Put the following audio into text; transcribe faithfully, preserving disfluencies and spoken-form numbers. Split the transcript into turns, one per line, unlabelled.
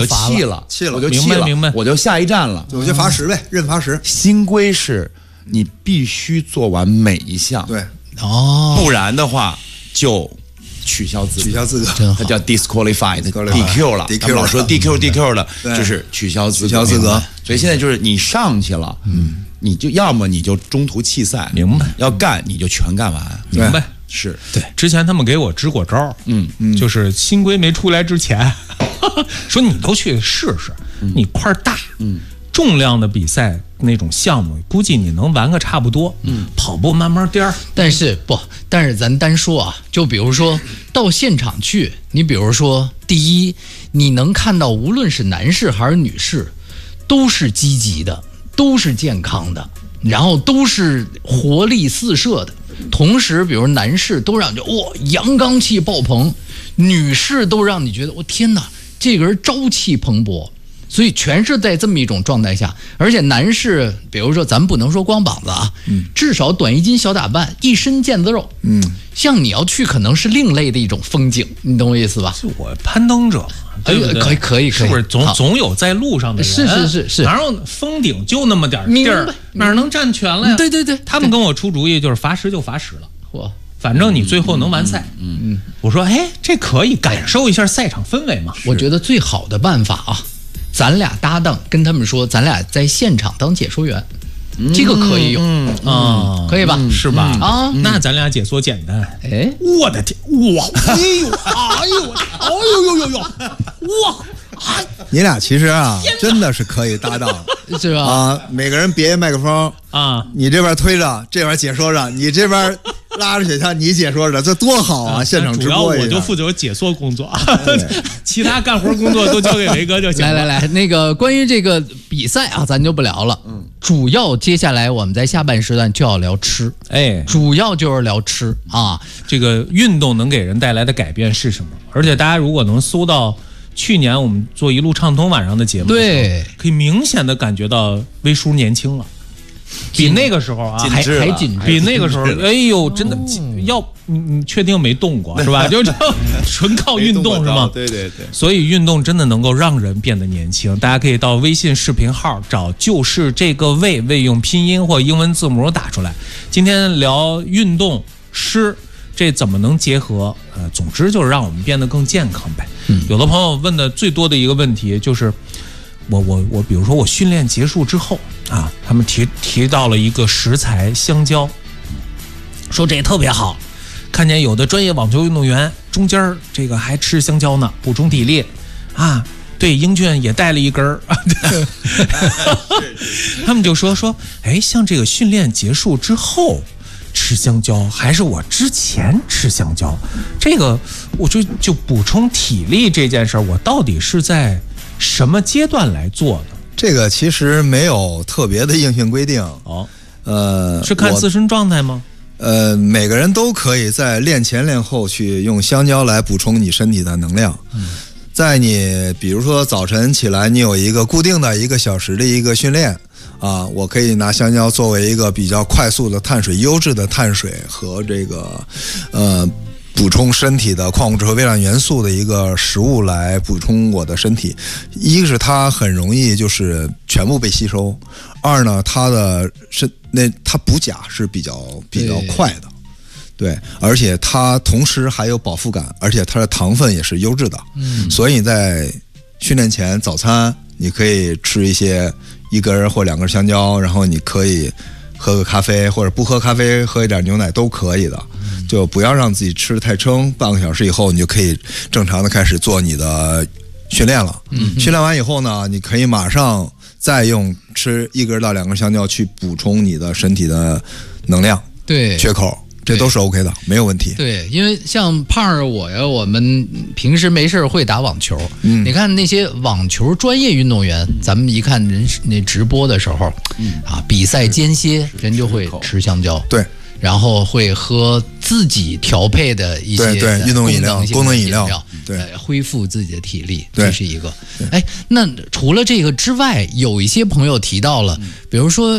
就气了，
气了，
我就气了，
明白，
我就下一站了，
我就罚十呗，认罚十。
新规是你必须做完每一项，
对，
哦，
不然的话就取消资格，
取消资格，
它叫 disqualified，D Q 了，他们老说 D Q D Q 的，就是取消资格，
取消资格。
所以现在就是你上去了，嗯，你就要么你就中途弃赛，
明白？
要干你就全干完，
明白？
是
对。之前他们给我支过招，
嗯
嗯，就是新规没出来之前，说你都去试试，你块大，嗯。重量的比赛那种项目，估计你能玩个差不多。嗯，跑步慢慢颠儿。
但是不，但是咱单说啊，就比如说到现场去，你比如说，第一，你能看到无论是男士还是女士，都是积极的，都是健康的，然后都是活力四射的。同时，比如男士都让你哇阳刚气爆棚，女士都让你觉得我天哪，这个人朝气蓬勃。所以全是在这么一种状态下，而且男士，比如说咱们不能说光膀子啊，嗯，至少短衣襟小打扮，一身腱子肉，嗯，像你要去可能是另类的一种风景，你懂我意思吧？
就我攀登者嘛，对不对？
可以可以可以，
是不是总总有在路上的人？
是是是是，
哪有峰顶就那么点地儿，哪能占全了呀？
对对对，
他们跟我出主意，就是罚十就罚十了，
嚯，
反正你最后能完赛。嗯嗯，我说哎，这可以感受一下赛场氛围嘛。
我觉得最好的办法啊。咱俩搭档跟他们说，咱俩在现场当解说员，嗯、这个可以有，
嗯啊，
可以吧？
嗯、是吧？
啊、
嗯，那咱俩解说简单。
哎，
我的天，哇，哎呦，哎呦，哎呦呦呦呦，哇！
哎，你俩其实啊，真的是可以搭档，
是吧？
啊，每个人别一麦克风
啊，
你这边推着，这边解说着，你这边拉着雪橇，你解说着，这多好啊！现场直播，
主要我就负责解说工作，其他干活工作都交给维哥就行了。
来来来，那个关于这个比赛啊，咱就不聊了。嗯，主要接下来我们在下半时段就要聊吃，
哎，
主要就是聊吃啊。
这个运动能给人带来的改变是什么？而且大家如果能搜到。去年我们做一路畅通晚上的节目，
对，
可以明显的感觉到威叔年轻了，比那个时候啊
还还紧致，
比那个时候，哎呦，真的、哦、要你你确定没动过是吧？就这纯靠运动是吗？
对对对。
所以运动真的能够让人变得年轻。大家可以到微信视频号找就是这个胃，胃用拼音或英文字母打出来。今天聊运动诗。这怎么能结合？呃，总之就是让我们变得更健康呗。嗯、有的朋友问的最多的一个问题就是，我我我，比如说我训练结束之后啊，他们提提到了一个食材香蕉，说这也特别好。看见有的专业网球运动员中间这个还吃香蕉呢，补充体力啊。对，英俊也带了一根儿，他们就说说，哎，像这个训练结束之后。吃香蕉还是我之前吃香蕉，这个我就就补充体力这件事儿，我到底是在什么阶段来做的？
这个其实没有特别的硬性规定
哦，
呃，
是看自身状态吗？
呃，每个人都可以在练前练后去用香蕉来补充你身体的能量。嗯，在你比如说早晨起来，你有一个固定的一个小时的一个训练。啊，我可以拿香蕉作为一个比较快速的碳水、优质的碳水和这个，呃，补充身体的矿物质和微量元素的一个食物来补充我的身体。一个是它很容易就是全部被吸收，二呢，它的身那它补钾是比较比较快的，对，而且它同时还有饱腹感，而且它的糖分也是优质的，嗯，所以在训练前早餐你可以吃一些。一根或两根香蕉，然后你可以喝个咖啡，或者不喝咖啡，喝一点牛奶都可以的，就不要让自己吃得太撑。半个小时以后，你就可以正常的开始做你的训练了。嗯，训练完以后呢，你可以马上再用吃一根到两根香蕉去补充你的身体的能量，
对，
缺口。这都是 OK 的，没有问题。
对，因为像胖儿我呀，我们平时没事会打网球。嗯，你看那些网球专业运动员，嗯、咱们一看人那直播的时候，嗯、啊，比赛间歇人就会吃香蕉，
对，
然后会喝自己调配的一些
对对运动饮料、功能饮料，
对，呃、恢复自己的体力，这是一个。哎，那除了这个之外，有一些朋友提到了，比如说。